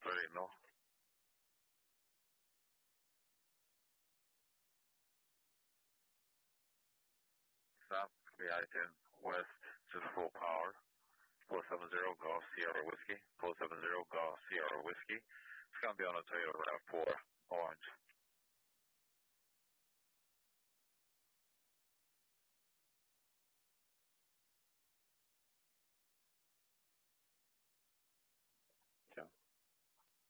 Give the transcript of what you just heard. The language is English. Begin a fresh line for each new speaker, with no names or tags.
30 mil. Stop, I-10 west, just full power. 470 Golf Sierra Whiskey. 470 Golf Sierra Whiskey. It's going to be on a Toyota RAV4, orange.